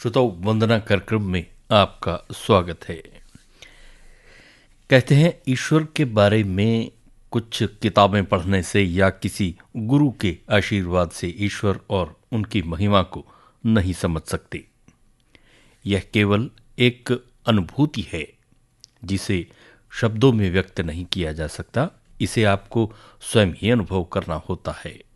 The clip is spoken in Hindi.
श्रोताओ, वंदना कार्यक्रम में आपका स्वागत है। कहते हैं ईश्वर के बारे में कुछ किताबें पढ़ने से या किसी गुरु के आशीर्वाद से ईश्वर और उनकी महिमा को नहीं समझ सकते। यह केवल एक अनुभूति है जिसे शब्दों में व्यक्त नहीं किया जा सकता। इसे आपको स्वयं ही अनुभव करना होता है।